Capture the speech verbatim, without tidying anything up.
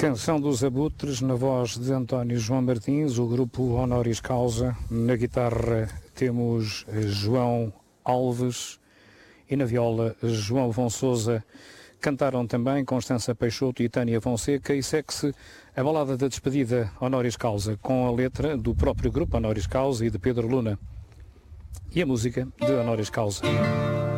Canção dos Abutres, na voz de António João Martins, o grupo Honoris Causa. Na guitarra temos João Alves e na viola João Fonsosa. Cantaram também Constança Peixoto e Tânia Fonseca, e segue-se a balada da despedida Honoris Causa, com a letra do próprio grupo Honoris Causa e de Pedro Luna, e a música de Honoris Causa.